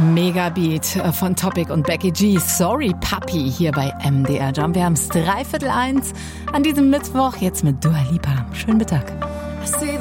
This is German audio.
Megabeat von Topic und Becky G. Sorry Papi hier bei MDR Jump. Wir haben es 1:03 an diesem Mittwoch. Jetzt mit Dua Lipa. Schönen Mittag.